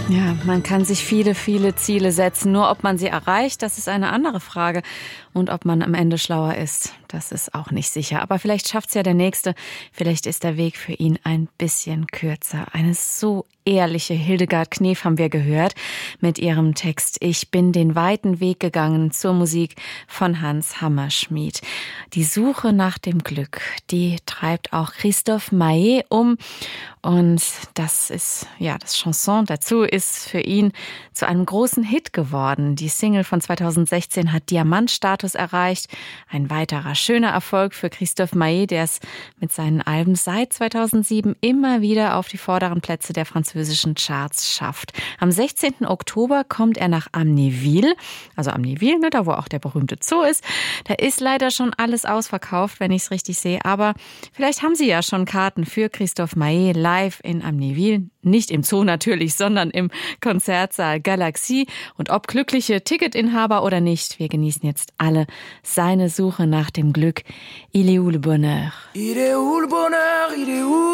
Ja, man kann sich viele, viele Ziele setzen. Nur ob man sie erreicht, das ist eine andere Frage. Und ob man am Ende schlauer ist, das ist auch nicht sicher. Aber vielleicht schafft's ja der Nächste. Vielleicht ist der Weg für ihn ein bisschen kürzer. Eine so ehrliche Hildegard Knef haben wir gehört mit ihrem Text Ich bin den weiten Weg gegangen zur Musik von Hans Hammerschmidt. Die Suche nach dem Glück, die treibt auch Christophe Maé um. Und das ist, ja, das Chanson dazu ist für ihn zu einem großen Hit geworden. Die Single von 2016 hat Diamantstatus erreicht. Ein weiterer schöner Erfolg für Christophe Maé, der es mit seinen Alben seit 2007 immer wieder auf die vorderen Plätze der französischen Charts schafft. Am 16. Oktober kommt er nach Amnéville, also Amnéville, ne, da wo auch der berühmte Zoo ist. Da ist leider schon alles ausverkauft, wenn ich es richtig sehe. Aber vielleicht haben Sie ja schon Karten für Christophe Maé live in Amnéville. Nicht im Zoo natürlich, sondern im Konzertsaal Galaxie. Und ob glückliche Ticketinhaber oder nicht, wir genießen jetzt alle seine Suche nach dem Glück. Il est où le bonheur? Il est où le bonheur? Il est où